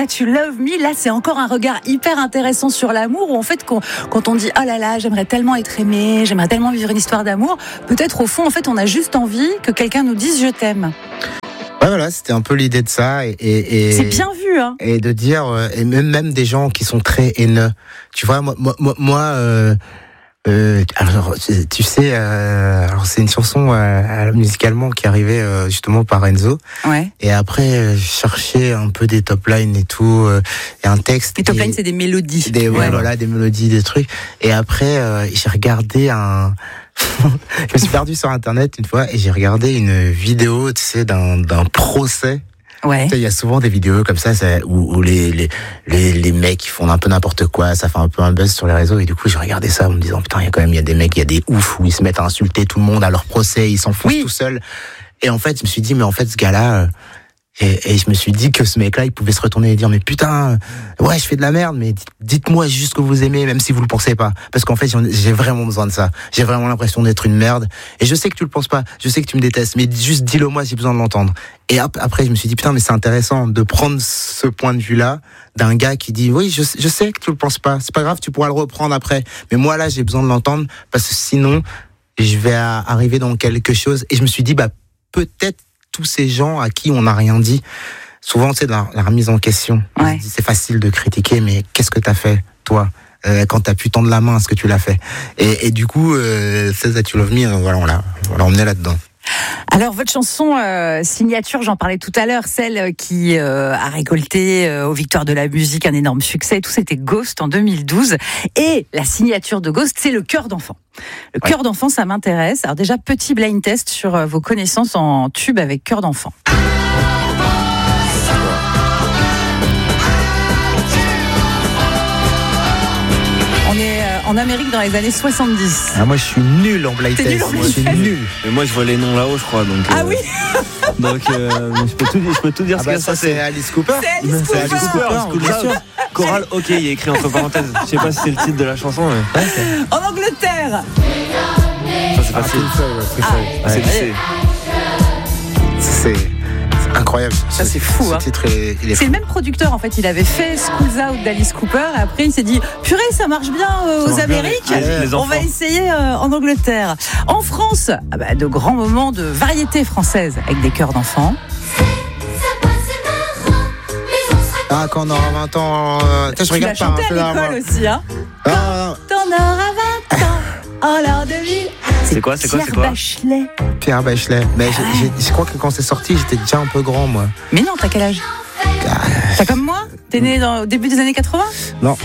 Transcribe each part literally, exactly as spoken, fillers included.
That You Love Me. Là, c'est encore un regard hyper intéressant sur l'amour, où en fait, quand, quand on dit « Oh là là, j'aimerais tellement être aimé, j'aimerais tellement vivre une histoire d'amour », peut-être au fond, en fait, on a juste envie que quelqu'un nous dise « Je t'aime ». Ouais, voilà, c'était un peu l'idée de ça. Et, et, c'est bien vu, hein. Et de dire, et même, même des gens qui sont très haineux. Tu vois, moi, moi, moi euh, Euh, alors, tu sais, euh, alors c'est une chanson euh, musicalement qui arrivait euh, justement par Enzo. Ouais. Et après, euh, je cherchais un peu des top lines et tout, euh, et un texte. Les top et, lines, c'est des mélodies. Des, ouais, ouais. Voilà, des mélodies, des trucs. Et après, euh, j'ai regardé un. Je me suis perdu sur Internet une fois et j'ai regardé une vidéo, tu sais, d'un d'un procès. Ouais. Il y a souvent des vidéos comme ça, ça où, où les, les, les, les mecs ils font un peu n'importe quoi, ça fait un peu un buzz sur les réseaux, et du coup j'ai regardé ça en me disant putain, il y a quand même il y a des mecs, il y a des oufs où ils se mettent à insulter tout le monde à leur procès, ils s'enfoncent oui. tout seuls. Et en fait, je me suis dit mais en fait ce gars-là euh, et, et je me suis dit que ce mec-là, il pouvait se retourner et dire mais putain, ouais, je fais de la merde, mais dites-moi juste que vous aimez, même si vous le pensez pas, parce qu'en fait j'ai vraiment besoin de ça. J'ai vraiment l'impression d'être une merde, et je sais que tu le penses pas, je sais que tu me détestes, mais juste dis-le moi, j'ai besoin de l'entendre. Et après je me suis dit putain, mais c'est intéressant de prendre ce point de vue-là d'un gars qui dit oui, je, je sais que tu le penses pas, c'est pas grave, tu pourras le reprendre après, mais moi là j'ai besoin de l'entendre parce que sinon je vais arriver dans quelque chose. Et je me suis dit bah peut-être tous ces gens à qui on n'a rien dit, souvent c'est de la, la remise en question. Ouais. C'est facile de critiquer, mais qu'est-ce que t'as fait toi euh, quand t'as pu tendre la main à ce que tu l'as fait. Et, et du coup, euh, Say That You Love Me, euh, voilà, on l'a, on l'a emmené là-dedans. Alors votre chanson euh, signature, j'en parlais tout à l'heure, celle qui euh, a récolté euh, aux Victoires de la musique un énorme succès, tout c'était Ghost en deux mille douze. Et la signature de Ghost, c'est le cœur d'enfant. Le ouais. cœur d'enfant, ça m'intéresse. Alors déjà, petit blind test sur euh, vos connaissances en tube avec cœur d'enfant. On est euh, en Amérique dans les années soixante-dix. Ah, moi, je suis nul en blind test. Moi, je suis nul. Mais moi, je vois les noms là-haut, je crois. Donc, ah euh, oui. Donc, euh, je peux tout dire. Je peux tout dire. Ah ce bah que ça, c'est Alice Cooper. C'est Alice Cooper. C'est Alice Cooper. Cooper bien sûr. Choral, ok, il est écrit entre parenthèses. Je sais pas si c'est le titre de la chanson. Mais... Ouais, en Angleterre. Ça, c'est facile. Ah, ah, c'est lycée. C'est incroyable. Ça, c'est fou. Ce hein. titre, il, il est c'est fou. Le même producteur, en fait. Il avait fait Schools Out d'Alice Cooper. Et après, il s'est dit purée, ça marche bien euh, aux Amériques. Bien, les, les on va essayer euh, en Angleterre. En France, ah bah, de grands moments de variété française avec des chœurs d'enfants. Ah, quand on aura vingt ans. Euh... Tiens, je tu regarde l'as chanté pas, à l'école aussi, hein. Ah, quand on aura vingt ans, en l'heure de vie. C'est quoi, c'est quoi, c'est quoi? Pierre Bachelet. Pierre Bachelet. Mais ah. j'ai, j'ai, je crois que quand c'est sorti, j'étais déjà un peu grand, moi. Mais non, t'as quel âge? ah. T'as comme moi? T'es né dans, au début des années quatre-vingts? Non.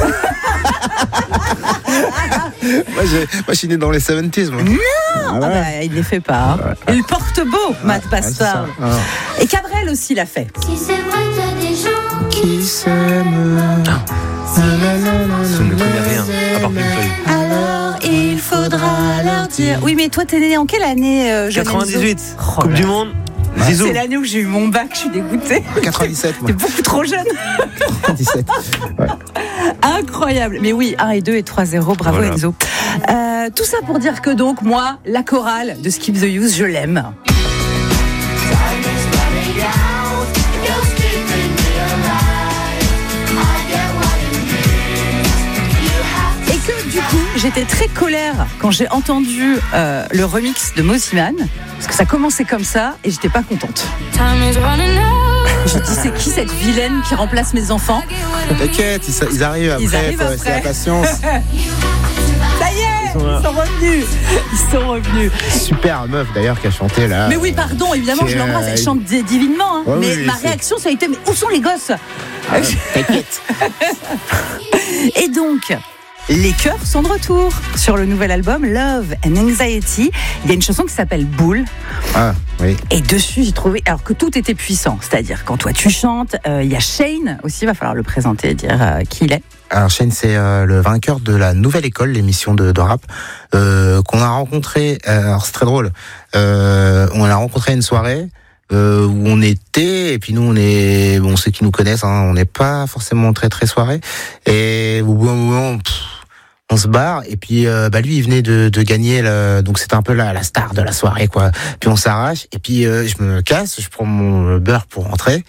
moi, j'ai, moi, je suis né dans les soixante-dix, moi. Non ah ouais. ah bah, il les fait pas. Hein. Ouais. Il porte beau, Matt ah, Pastore. Ah. Et Cabrel aussi l'a fait. Si c'est vrai qu'il y a des gens qui s'aiment. Ah. Ça ne me connaît rien, à part Pink Floyd. Alors il faudra leur dire. Oui, mais toi, t'es né en quelle année, euh, quatre-vingt-dix-huit, oh, Coupe là. Du Monde. Ouais. C'est l'année où j'ai eu mon bac, je suis dégoûtée. quatre-vingt-dix-sept, moi. T'es beaucoup trop jeune. quatre-vingt-dix-sept. Ouais. Incroyable. Mais oui, un et deux et trois zéro, bravo voilà. Enzo. Euh, tout ça pour dire que donc, moi, la chorale de Skip the Use, je l'aime. J'étais très colère quand j'ai entendu euh, le remix de Mosiman, parce que ça commençait comme ça et j'étais pas contente. Je dis c'est qui cette vilaine qui remplace mes enfants? T'inquiète, ils, ils arrivent après, ils arrivent après. C'est la patience. Ça y est, ils sont, ils sont revenus. Ils sont revenus. Super meuf d'ailleurs qui a chanté là. Mais oui, pardon, évidemment, c'est, je l'embrasse, elle chante divinement. Hein. Ouais, mais oui, ma c'est... réaction, ça a été mais où sont les gosses? ah, T'inquiète. Et donc. Les chœurs sont de retour sur le nouvel album Love and Anxiety. Il y a une chanson qui s'appelle Boule. Ah, oui. Et dessus, j'ai trouvé, alors que tout était puissant. C'est-à-dire, quand toi tu chantes, euh, il y a Shane aussi, il va falloir le présenter et dire euh, qui il est. Alors Shane, c'est euh, le vainqueur de la Nouvelle École, l'émission de, de rap, euh, qu'on a rencontré. Euh, alors c'est très drôle. Euh, on l'a rencontré à une soirée. Euh, où on était, et puis nous on est, bon ceux qui nous connaissent, hein, on n'est pas forcément très très soirée, et au bout d'un moment pff, on se barre, et puis euh, bah lui il venait de, de gagner, le, donc c'était un peu la, la star de la soirée quoi, puis on s'arrache, et puis euh, je me casse, je prends mon beurre pour rentrer,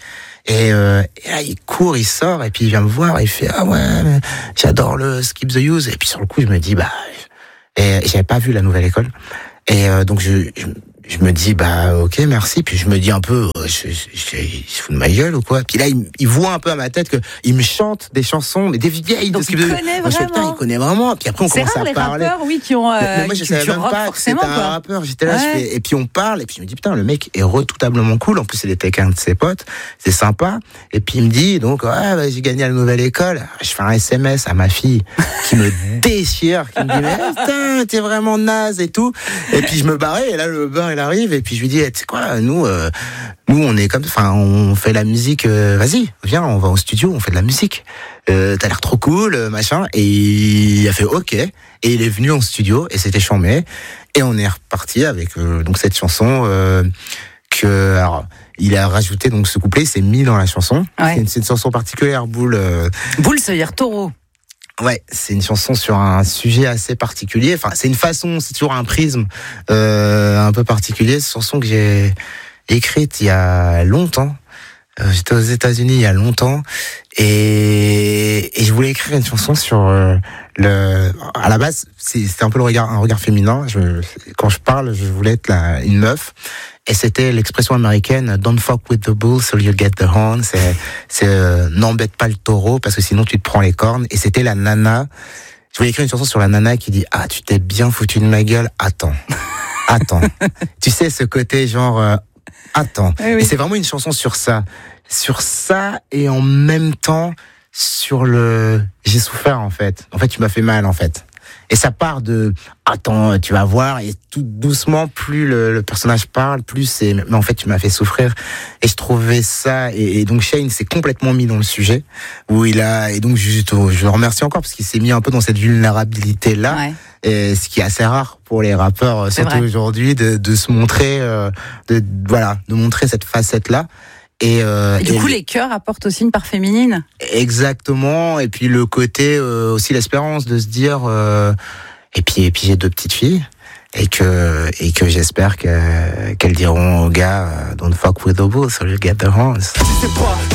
Et, euh, et là, il court, il sort, et puis il vient me voir, et il fait, ah ouais, mais j'adore le Skip the Use. Et puis sur le coup, je me dis, bah, et j'avais pas vu la nouvelle école. Et euh, donc je, je je me dis bah ok merci, puis je me dis un peu euh, je, je, je, il se fout de ma gueule ou quoi. Puis là il, il voit un peu à ma tête que il me chante des chansons mais des vieilles. Donc de il de... connaît Moi, je fais, vraiment. putain, il connaît vraiment. Puis après on C'est commence rare à les parler. rappeurs oui qui ont euh, mais, mais moi je une savais culture même rock pas que c'était forcément un quoi. rappeur. J'étais là Ouais. je fais, et puis on parle et puis je me dis putain le mec est retoutablement cool. En plus il était avec un de ses potes, c'est sympa. Et puis il me dit donc ouais bah, j'ai gagné à la nouvelle école. Je fais un S M S à ma fille qui me déchire, qui me dit mais putain t'es vraiment naze et tout. Et puis je me barrais et là le beurre il arrive et puis je lui dis tu sais quoi nous euh, nous on est comme enfin on fait la musique euh, vas-y viens on va au studio on fait de la musique euh, t'as l'air trop cool euh, machin. Et il a fait ok et il est venu en studio et c'était chambé et on est reparti avec euh, donc cette chanson euh, que alors il a rajouté donc ce couplet, c'est mis dans la chanson. Ouais. C'est, une, c'est une chanson particulière, Boule. Euh, Boule, ça veut dire taureau. Ouais, c'est une chanson sur un sujet assez particulier. Enfin, c'est une façon, c'est toujours un prisme euh, un peu particulier. Cette chanson que j'ai écrite il y a longtemps. Euh, j'étais aux États-Unis il y a longtemps et, et je voulais écrire une chanson sur euh, le. À la base, c'est, c'était un peu le regard, un regard féminin. Je, quand je parle, je voulais être la, une meuf. Et c'était l'expression américaine "Don't fuck with the bull, so you'll get the horn". C'est, c'est euh, n'embête pas le taureau parce que sinon tu te prends les cornes. Et c'était la nana. Je voulais écrire une chanson sur la nana qui dit ah tu t'es bien foutu de ma gueule. Attends, attends. Tu sais ce côté genre euh, attends. Oui, oui. Et c'est vraiment une chanson sur ça, sur ça et en même temps sur le j'ai souffert en fait. En fait tu m'as fait mal en fait. Et ça part de attends, tu vas voir, et tout doucement, plus le, le personnage parle, plus c'est mais en fait tu m'as fait souffrir. Et je trouvais ça, et, et donc Shane s'est complètement mis dans le sujet où il a, et donc juste, je le remercie encore parce qu'il s'est mis un peu dans cette vulnérabilité là. Ouais. Et ce qui est assez rare pour les rappeurs, C'est surtout vrai. aujourd'hui, de, de se montrer, euh, de voilà, de montrer cette facette là. Et, euh, Et du et coup, le- les chœurs apportent aussi une part féminine. Exactement, et puis le côté euh, aussi l'espérance de se dire euh, et puis et puis j'ai deux petites filles et que et que j'espère que qu'elles diront aux gars euh, don't fuck with the bull so you get the horns. Tu sais pas